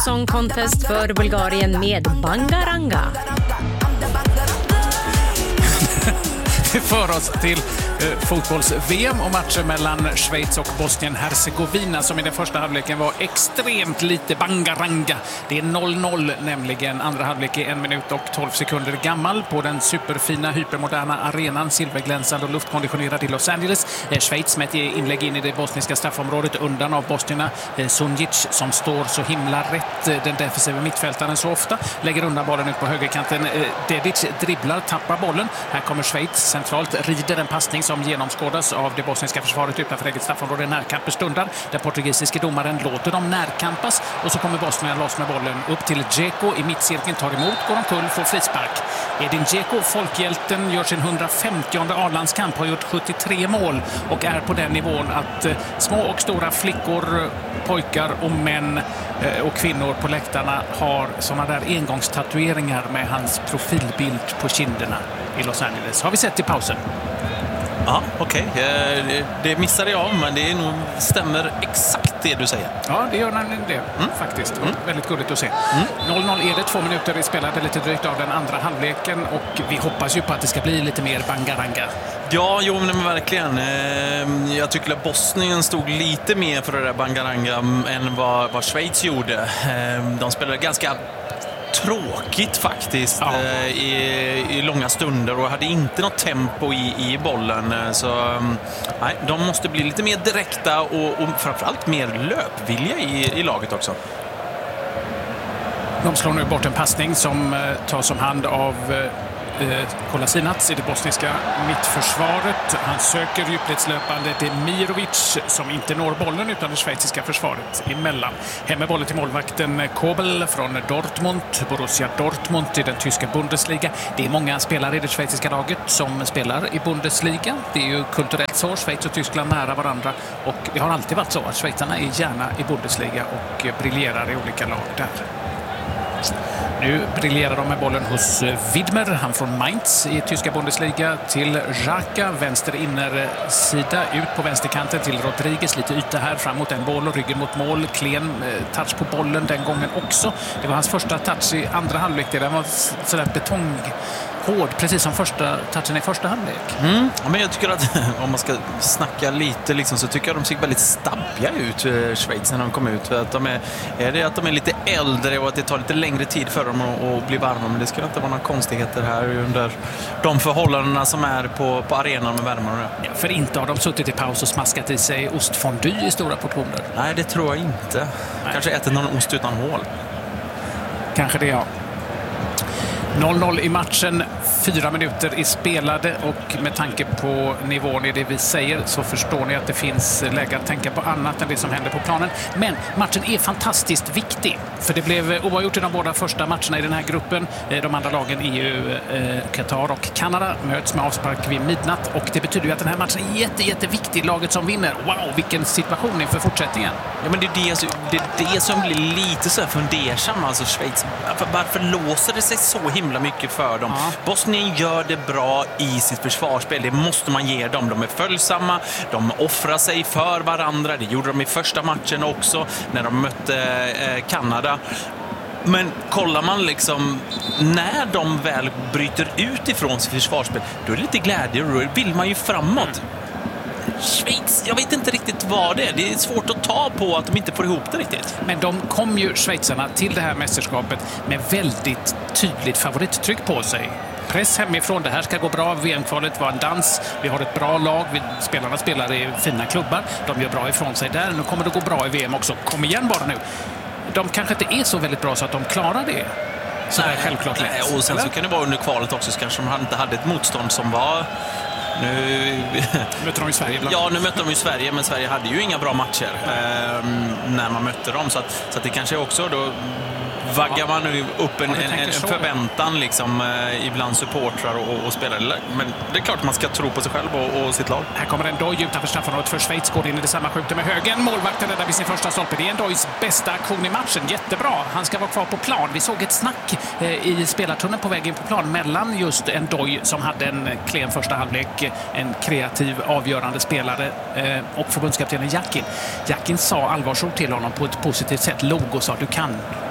Song Contest för Bulgarien med Bangaranga. Det för oss till fotbolls-VM och matchen mellan Schweiz och Bosnien-Hercegovina som i den första halvleken var extremt lite bangaranga. Det är 0-0 nämligen. Andra halvlek är 1 minut och 12 sekunder gammal på den superfina, hypermoderna arenan, silverglänsande och luftkonditionerad i Los Angeles. Schweiz med ett inlägg in i det bosniska straffområdet undan av bosnierna. Sunjic som står så himla rätt, den defensiva mittfältaren så ofta, lägger undan bollen ut på högerkanten. Dedic dribblar, tappar bollen. Här kommer Schweiz centralt, rider en passning som genomskådas av det bosniska försvaret utanför eget straffområde. Närkamper stundar. Den portugisiske domaren låter dem närkampas och så kommer Bosnien loss med bollen upp till Dzeko i mittcirkeln, tar emot, går omkull, får frispark. Edin Dzeko, folkhjälten, gör sin 150:e A-landskamp, har gjort 73 mål och är på den nivån att små och stora flickor, pojkar och män och kvinnor på läktarna har såna där engångstatueringar med hans profilbild på kinderna i Los Angeles. Har vi sett i pausen? Ja, okej. Det missade jag, men det stämmer exakt det du säger. Ja, det gör nämligen det faktiskt. Väldigt gulligt att se. 0-0 är det, 2 minuter är spelade, lite drygt av den andra halvleken och vi hoppas ju på att det ska bli lite mer bangaranga. Ja, jo, men verkligen. Jag tycker att Bosnien stod lite mer för det där bangaranga än vad Schweiz gjorde. De spelade ganska tråkigt faktiskt i långa stunder och hade inte något tempo i bollen. Så nej, de måste bli lite mer direkta och framförallt mer löpvilja i laget också. De slår nu bort en passning som tas om hand av Kolasinac i det bosniska mittförsvaret. Han söker djupledslöpande Demirovic som inte når bollen utan det schweiziska försvaret emellan. Hem med bollen till målvakten Kobel från Dortmund, Borussia Dortmund i den tyska Bundesliga. Det är många spelare i det schweiziska laget som spelar i Bundesliga. Det är ju kulturellt så, Schweiz och Tyskland nära varandra och det har alltid varit så att schweizarna är gärna i Bundesliga och briljerar i olika lag där. Nu briljerar de med bollen hos Widmer, han från Mainz i tyska Bundesliga, till Xhaka, vänster innersida, ut på vänsterkanten till Rodriguez, lite yta här fram mot en boll och ryggen mot mål. Klen touch på bollen den gången också. Det var hans första touch i andra halvlek, den var sådär betonghård, precis som första touchen i första halvlek. Ja, men jag tycker att om man ska snacka lite liksom, så tycker jag att de ser väldigt stabbiga ut, Schweiz, när de kom ut. Att är det att de är lite äldre och att det tar lite längre tid för dem att bli varma, men det ska inte vara några konstigheter här under de förhållandena som är på arenan med värmen. Ja, för inte har de suttit i paus och smaskat i sig ostfondue i stora portioner. Nej, det tror jag inte. Nej. Kanske ätit någon ost utan hål. Kanske det, ja. 0-0 i matchen, 4 minuter är spelade och med tanke på nivån i det vi säger så förstår ni att det finns läge att tänka på annat än det som händer på planen. Men matchen är fantastiskt viktig för det blev oavgjort i de båda första matcherna i den här gruppen. De andra lagen EU, Qatar och Kanada möts med avspark vid midnatt och det betyder ju att den här matchen är jätteviktig. Laget som vinner, wow, vilken situation inför fortsättningen. Ja, men det är det som blir lite så fundersam, alltså Schweiz. Varför låser det sig så himla mycket för dem? Ja. Bosnien gör det bra i sitt försvarsspel. Det måste man ge dem. De är följsamma. De offrar sig för varandra. Det gjorde de i första matchen också när de mötte Kanada. Men kollar man liksom när de väl bryter ut ifrån sitt försvarsspel, då är det lite glädje och då vill man ju framåt. Schweiz, jag vet inte riktigt vad det är. Det är svårt att ta på att de inte får ihop det riktigt. Men de kom ju, schweizarna, till det här mästerskapet med väldigt tydligt favorittryck på sig. Press hemifrån, det här ska gå bra. VM-kvalet var en dans. Vi har ett bra lag. Spelarna spelar i fina klubbar. De gör bra ifrån sig där. Nu kommer det gå bra i VM också. Kom igen bara nu. De kanske inte är så väldigt bra så att de klarar det. Så nej, är självklart lätt. Och sen så kan det vara under kvalet också så kanske de inte hade ett motstånd som var... Nu mötte de i Sverige ibland. Ja, nu mötte de i Sverige, men Sverige hade ju inga bra matcher när man mötte dem. Så att det kanske också då vaggar man nu upp en förväntan liksom, ibland supportrar och spelare. Men det är klart man ska tro på sig själv och sitt lag. Här kommer en Doj utanför straffområdet för Schweiz. Går in i detsamma, skjuter med högen. Målvakten räddar vid sin första stolpe. Det är en Dojs bästa aktion i matchen. Jättebra. Han ska vara kvar på plan. Vi såg ett snack i spelartunneln på vägen på plan mellan just en Doj som hade en klen första halvlek, en kreativ, avgörande spelare och förbundskaptenen Jakin. Jakin sa allvarsord till honom på ett positivt sätt. Log och sa du kan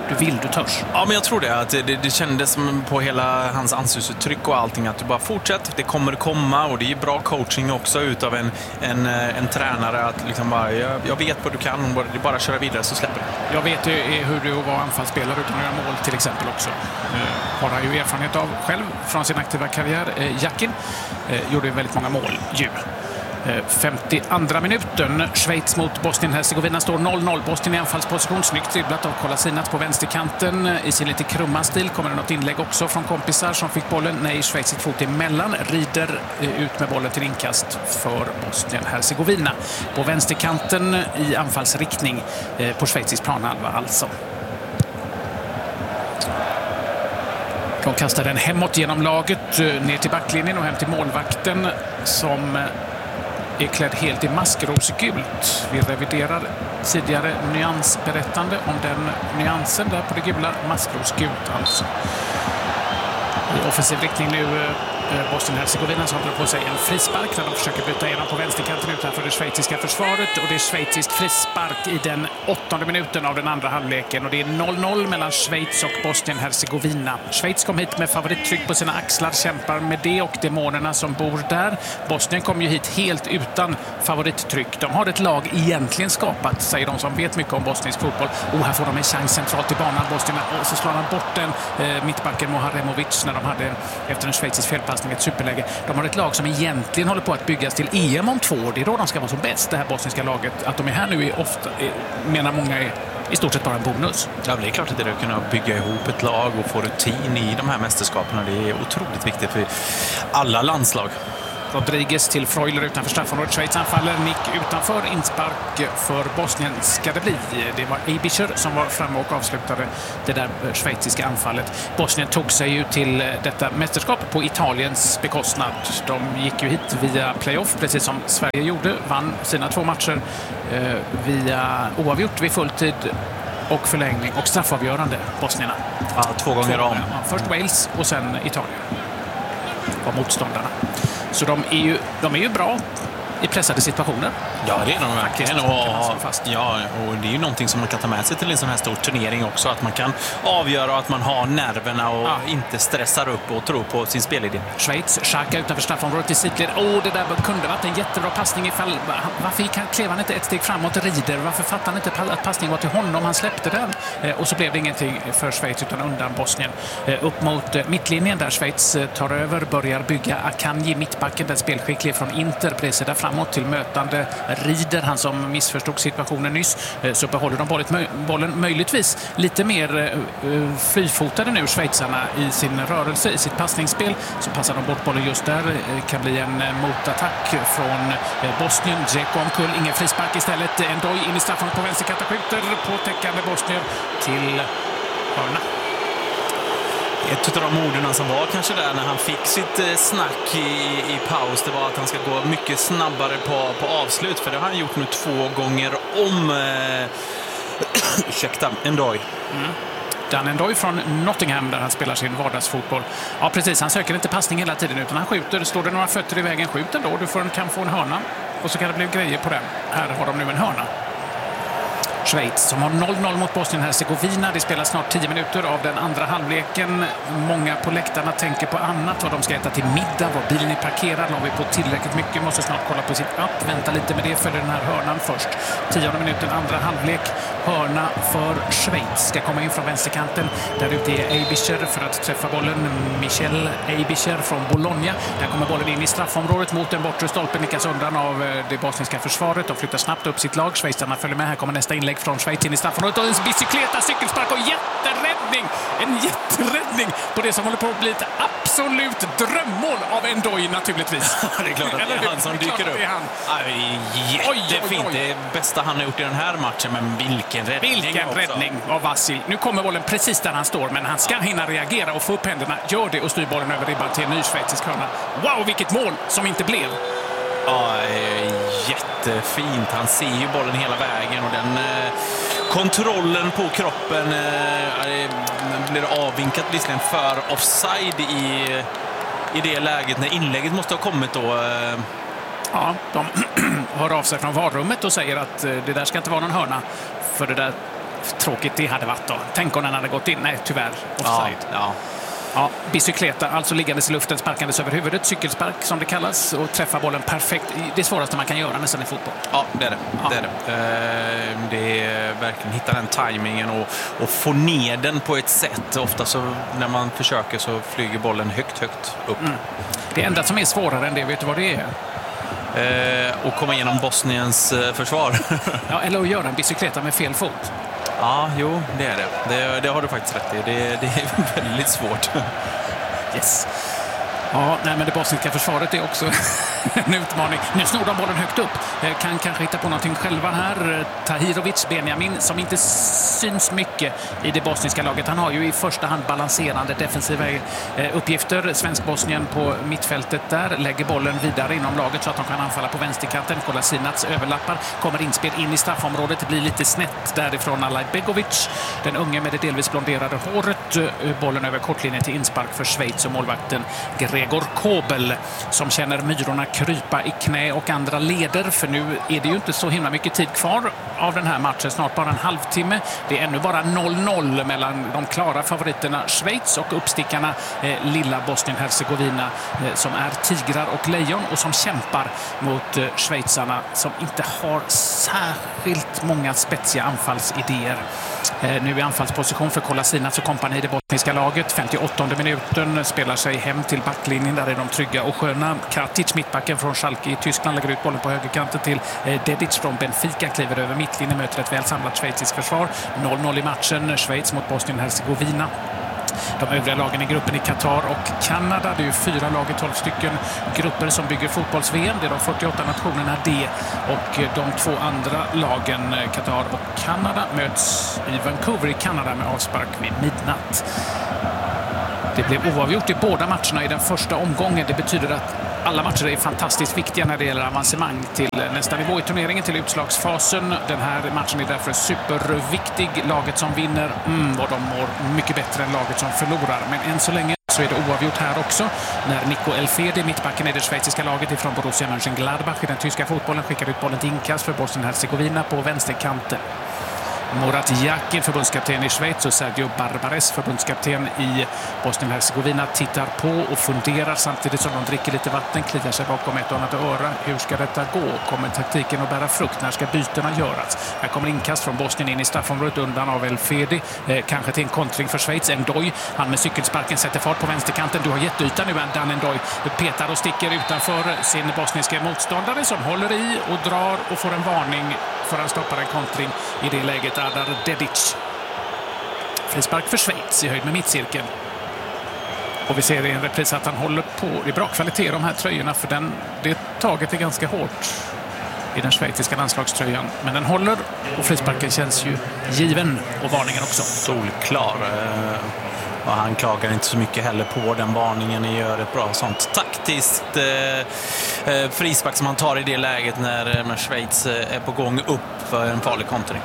Du vill, du törs. Ja, men jag tror det. Att det kändes som på hela hans ansiktsuttryck och allting att du bara fortsätt. Det kommer komma och det är ju bra coaching också utav en tränare att liksom bara, jag vet vad du kan, det är bara att köra vidare så släpper det. Jag vet ju hur du var anfallsspelare utan att göra mål till exempel också. Har han ju erfarenhet av själv från sin aktiva karriär. Jakin gjorde väldigt många mål ju. 52 minuten. Schweiz mot Bosnien-Hercegovina står 0-0. Bosnien i anfallsposition. Snyggt dribblat av Kolasinac på vänsterkanten. I sin lite krumma stil kommer det något inlägg också från kompisar som fick bollen. Nej, Schweiz sitt fot emellan. Rider ut med bollen till inkast för Bosnien-Hercegovina. På vänsterkanten i anfallsriktning på schweizisk planhalva alltså. De kastar den hemåt genom laget ner till backlinjen och hem till målvakten som är klädd helt i maskrosgult. Vi reviderar tidigare nyansberättande om den nyansen där på det gula. Maskrosgult alltså. I offensiv riktning nu Bosnien-Hercegovina som drar på sig en frispark när de försöker bryta igenom på vänsterkanten utanför det schweiziska försvaret. Och det är schweizisk frispark i den 8:e minuten av den andra halvleken. Och det är 0-0 mellan Schweiz och Bosnien-Hercegovina. Schweiz kom hit med favorittryck på sina axlar, kämpar med det och demonerna som bor där. Bosnien kom ju hit helt utan favorittryck. De har ett lag egentligen skapat, säger de som vet mycket om bosnisk fotboll. Och här får de en chans centralt i banan. Bosnien, och så slår han bort den mittbacken Moharemovic när de hade efter en schweizisk felpass ett superläge. De har ett lag som egentligen håller på att byggas till EM om 2 år. Det är då de ska vara som bäst, det här bosniska laget. Att de är här nu är ofta, menar många, är i stort sett bara en bonus. Ja, det är klart att det är att kunna bygga ihop ett lag och få rutin i de här mästerskapen. Det är otroligt viktigt för alla landslag. Rodriguez till Freuler utanför straffområdet. Schweiz anfaller. Nick utanför. Inspark för Bosnien ska det bli. Det var Eibischer som var framme och avslutade det där schweiziska anfallet. Bosnien tog sig ju till detta mästerskap på Italiens bekostnad. De gick ju hit via playoff, precis som Sverige gjorde. Vann sina 2 matcher via oavgjort vid fulltid och förlängning och straffavgörande Bosnierna. Ja, 2 gånger om. Först Wales och sen Italien var motståndarna. Så de är ju bra i pressade situationer. Ja, det är de verkligen. Och det är ju någonting som man kan ta med sig till en sån här stor turnering också. Att man kan avgöra att man har nerverna och inte stressar upp och tror på sin spelidé. Schweiz, Xhaka utanför straffområdet i sidled. Det där kunde varit en jättebra passning ifall. Varför klev han inte ett steg framåt Rider? Varför fattade han inte att passningen var till honom? Han släppte den. Och så blev det ingenting för Schweiz utan undan Bosnien. Upp mot mittlinjen där Schweiz tar över, börjar bygga Akanji, mittbacken, den spelskicklig från Inter, precis där framåt till mötande Rider, han som missförstod situationen nyss. Så behåller de bollen möjligtvis lite mer frifotade nu, schweizarna, i sin rörelse, i sitt passningsspel. Så passar de bort bollen just där. Kan bli en motattack från Bosnien. Dzeko omkull, ingen frispark istället. Endoi in i straffen på vänsterkanten, skjuter på täckande Bosnien till hörna. Ett av de orden som var kanske där när han fick sitt snack i paus, det var att han ska gå mycket snabbare på avslut, för det har han gjort nu 2 gånger om. Ursäkta, Endoi. Dan Endoi från Nottingham där han spelar sin vardagsfotboll. Ja, precis. Han söker inte passning hela tiden utan han skjuter. Står det några fötter i vägen, skjut ändå. Du kan få en hörna och så kan det bli grejer på den. Här har de nu en hörna. Schweiz som har 0-0 mot Bosnien-Hercegovina. Det spelar snart 10 minuter av den andra halvleken. Många på läktarna tänker på annat. Vad de ska äta till middag, var bilen är parkerad. Har vi på tillräckligt mycket, måste snart kolla på sin app. Vänta lite med det, följer den här hörnan först. 10:e minuten, andra halvlek. Hörna för Schweiz. Ska komma in från vänsterkanten. Där ute är Eibischer för att träffa bollen. Michel Eibischer från Bologna. Där kommer bollen in i straffområdet mot den bortre stolpen. Nickas undan av det bosniska försvaret. De flyttar snabbt upp sitt lag. Schweizarna följer med. Här kommer nästa inlägg från Schweiz in i straffområdet. Och en bicykleta, cykelspark och jätteräddning. En jätteräddning på det som håller på att bli ett absolut drömmål av Endoi naturligtvis. Det är klart att det är han som dyker upp. Jättefint. Det bästa han har gjort i den här matchen, men vilken räddning. Vilken räddning av Vasil. Nu kommer bollen precis där han står, men han ska hinna reagera och få upp händerna. Gör det och styr bollen över ribban till en ny schweizisk hörna. Wow, vilket mål som inte blev. Ja, jättefint. Han ser ju bollen hela vägen och den kontrollen på kroppen blir avvinkat visserligen för offside i det läget när inlägget måste ha kommit då. Ja, de hör av sig från varummet och säger att det där ska inte vara någon hörna. För det där tråkigt det hade varit då. Tänk om den hade gått in. Nej, tyvärr. Offside. Ja, bicykleta, alltså liggandes i luften, sparkandes över huvudet, cykelspark som det kallas, och träffa bollen perfekt. Det svåraste man kan göra nästan i fotboll. Ja, det är det. Ja. Det är verkligen hitta den tajmingen och få ner den på ett sätt. Ofta så när man försöker så flyger bollen högt upp. Det enda som är svårare än det, vet du vad det är? Och komma igenom Bosniens försvar. Ja, eller att göra en bicykleta med fel fot. Ja, jo, det är det. Det har du faktiskt rätt i. Det är väldigt svårt. Yes. Ja, nej, men det bosniska försvaret är också en utmaning. Nu snor de bollen högt upp. Kan kanske hitta på någonting själva här. Tahirovic, Benjamin, som inte syns mycket i det bosniska laget. Han har ju i första hand balanserande defensiva uppgifter. Svensk-Bosnien på mittfältet där lägger bollen vidare inom laget så att de kan anfalla på vänsterkanten. Kolasinac överlappar, kommer inspel in i straffområdet. Det blir lite snett därifrån Alaj Begovic, den unge med det delvis blonderade håret. Bollen över kortlinjen till inspark för Schweiz och målvakten Gregor Kobel som känner myrorna krypa i knä och andra leder, för nu är det ju inte så himla mycket tid kvar av den här matchen, snart bara en halvtimme. Det är ännu bara 0-0 mellan de klara favoriterna Schweiz och uppstickarna lilla Bosnien-Herzegovina som är tigrar och lejon och som kämpar mot schweizarna som inte har särskilt många spetsiga anfallsidéer. Nu i anfallsposition för Kolasinac och kompani i det bosniska laget. 58:e minuten spelar sig hem till backlinjen. Där är de trygga och sköna. Kratic, mittbacken från Schalke i Tyskland, lägger ut bollen på högerkanten till Dedic från Benfica. Kliver över mittlinjen, möter ett väl samlat schweiziskt försvar. 0-0 i matchen. Schweiz mot Bosnien-Herzegovina. De övriga lagen i gruppen i Qatar och Kanada. Det är ju 4 lag i 12 stycken grupper som bygger fotbolls-VM. Det är de 48 nationerna D. Och de 2 andra lagen, Qatar och Kanada, möts i Vancouver i Kanada med avspark vid midnatt. Det blev oavgjort i båda matcherna i den första omgången. Det betyder att alla matcher är fantastiskt viktiga när det gäller avancemang till nästa nivå i turneringen, till utslagsfasen. Den här matchen är därför superviktig. Laget som vinner, och de mår mycket bättre än laget som förlorar. Men än så länge så är det oavgjort här också. När Nico Elfedi, mittbacken i det schweiziska laget ifrån Borussia Mönchengladbach i den tyska fotbollen, skickar ut bollen till inkast för Bosnien-Herzegovina på vänsterkanten. Murat Yakin, förbundskapten i Schweiz, och Sergio Barbares, förbundskapten i Bosnien-Herzegovina, tittar på och funderar samtidigt som de dricker lite vatten, kliar sig bakom ett och annat öra. Hur ska detta gå? Kommer taktiken att bära frukt? När ska bytena göras? Här kommer inkast från Bosnien in i straffområdet undan av Elfedi. Kanske till en kontring för Schweiz. Ndoye, han med cykelsparken, sätter fart på vänsterkanten. Du har jätteyta nu, Dan Ndoye petar och sticker utanför sin bosniska motståndare som håller i och drar och får en varning för han stoppar en kontring i det läget. Adar Dedic. Frispark för Schweiz i höjd med mittcirkeln. Och vi ser i en repris att han håller på. Det är bra kvalitet de här tröjorna, för det taget är ganska hårt i den schweiziska landslagströjan. Men den håller och frisparken känns ju given, och varningen också. Solklar. Och han klagar inte så mycket heller på den varningen. Gör ett bra sånt taktiskt frispark som han tar i det läget när Schweiz är på gång upp för en farlig kontring.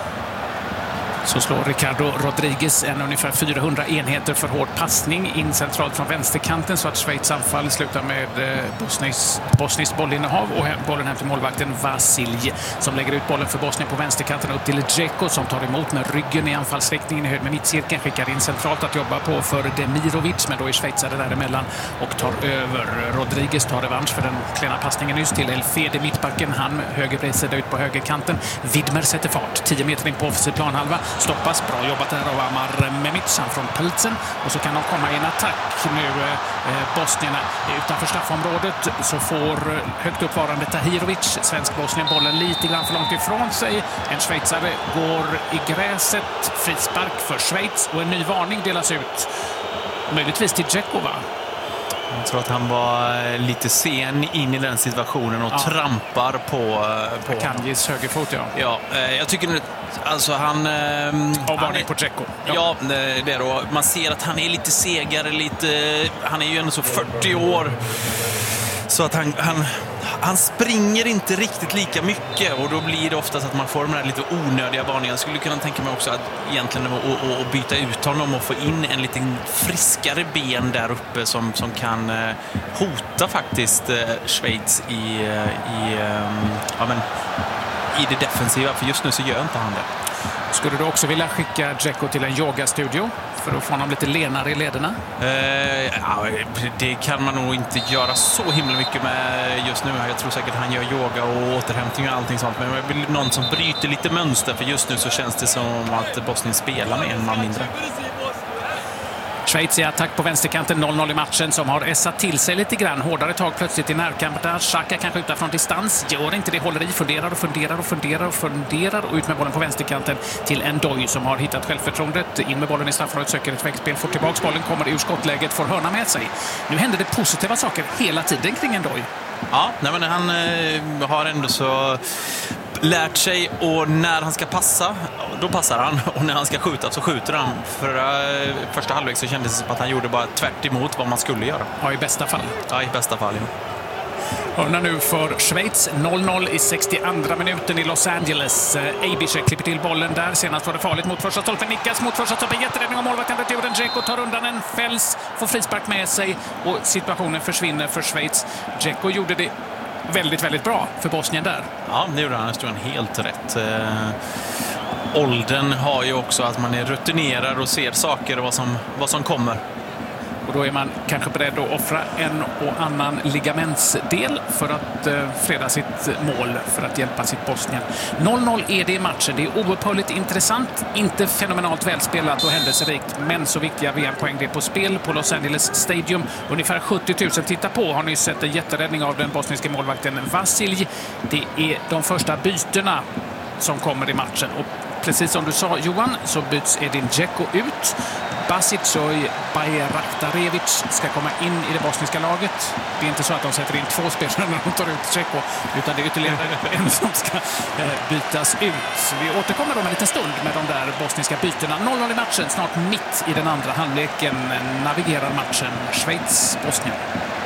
Så slår Ricardo Rodriguez en ungefär 400 enheter för hård passning in centralt från vänsterkanten, så att Schweiz anfall slutar med Bosniens bollinnehav och bollen hem till målvakten Vasilj som lägger ut bollen för Bosnien på vänsterkanten upp till Dzeko som tar emot med ryggen i anfallsriktningen i höjd med mittcirkeln, skickar in centralt att jobba på för Demirovic, men då är schweizare däremellan och tar över. Rodriguez tar revansch för den klena passningen nyss till Elfedi, mittbacken. Han högerbredsida ut på högerkanten. Widmer sätter fart 10 meter in på offensiv planhalva. Stoppas, bra jobbat där av Amar Memican från Pilsen, och så kan de komma i en attack nu. Bosnierna utanför straffområdet, så får högt uppvarande Tahirovic, svensk-Bosnien, bollen lite grann för långt ifrån sig. En schweizare går i gräset, frispark för Schweiz och en ny varning delas ut. Möjligtvis till Dzeko, va? Jag tror att han var lite sen in i den situationen och trampar på Kanjis högerfot, ja. Jag tycker nu, alltså han... Och varning på Dzeko. Ja, det då. Man ser att han är lite segare, han är ju ändå så 40 år. Så att han springer inte riktigt lika mycket, och då blir det oftast att man får de här lite onödiga varningarna. Jag skulle kunna tänka mig också att egentligen att byta ut honom och få in en liten friskare ben där uppe som kan hota faktiskt Schweiz i det defensiva, för just nu så gör inte han det. Skulle du också vilja skicka Dzeko till en yogastudio för att få honom lite lenare i lederna? Ja, det kan man nog inte göra så himla mycket med just nu. Jag tror säkert han gör yoga och återhämtning och allting sånt. Men jag vill någon som bryter lite mönster, för just nu så känns det som att Bosnien spelar med en man mindre. Schweiz i attack på vänsterkanten, 0-0 i matchen, som har essat till sig lite grann. Hårdare tag plötsligt i närkamp där. Xhaka kan skjuta från distans, gör inte det, håller i, funderar och ut med bollen på vänsterkanten till Ndoye som har hittat självförtroendet. In med bollen i straffområdet, söker ett väggspel, får tillbaka bollen, kommer ur skottläget, får hörna med sig. Nu händer det positiva saker hela tiden kring Ndoye. Ja, men han har ändå så lärt sig, och när han ska passa, då passar han, och när han ska skjuta så skjuter han. Första halvlek så kändes det som att han gjorde bara tvärt emot vad man skulle göra. Ja, i bästa fall. Ja, i bästa fall, ja. Hörna nu för Schweiz, 0-0 i 62 minuten i Los Angeles. Aebischer klipper till bollen där. Senast var det farligt mot första stolpen. Nickas mot första stolpen. Jätteräddning av målvakten. Returen. Dzeko tar undan en, fälls, får frispark med sig och situationen försvinner för Schweiz. Dzeko gjorde det väldigt, väldigt bra för Bosnien där. Ja, det gjorde han. Det stod han helt rätt. Åldern har ju också att man är rutinerad och ser saker och vad som kommer. Och då är man kanske beredd att offra en och annan ligamentsdel för att freda sitt mål, för att hjälpa sitt Bosnien. 0-0 är det i matchen. Det är oupphörligt intressant, inte fenomenalt välspelat och händelserikt, men så viktiga VM-poäng det är på spel på Los Angeles Stadium. Ungefär 70 000 tittar på. Har ni sett en jätteräddning av den bosniska målvakten Vasilj. Det är de första bytena som kommer i matchen. Och precis som du sa, Johan, så byts Edin Dzeko ut. Basic-Oj Bajraktarevic ska komma in i det bosniska laget. Det är inte så att de sätter in 2 spelare när de tar ut Dzeko, utan det är ytterligare en som ska bytas ut. Så vi återkommer om en liten stund med de där bosniska bytena. 0-0 i matchen, snart mitt i den andra halvleken navigerar matchen Schweiz-Bosnien.